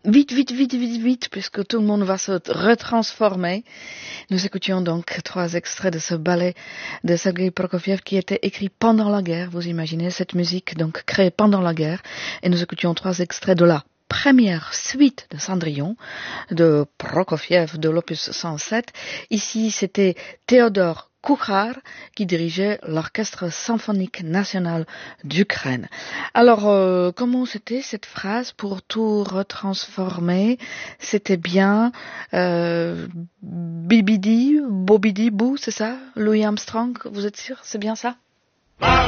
Vite, vite, vite, vite, vite, puisque tout le monde va se retransformer. Nous écoutions donc 3 extraits de ce ballet de Sergei Prokofiev qui était écrit pendant la guerre. Vous imaginez cette musique donc créée pendant la guerre. Et nous écoutions 3 extraits de la première suite de Cendrillon de Prokofiev de l'opus 107. Ici, c'était Théodore Kuchar qui dirigeait l'Orchestre symphonique national d'Ukraine. Alors, comment c'était cette phrase pour tout retransformer? C'était bien Bibidi, Bobidi, Bou, c'est ça? Louis Armstrong, vous êtes sûr? C'est bien ça?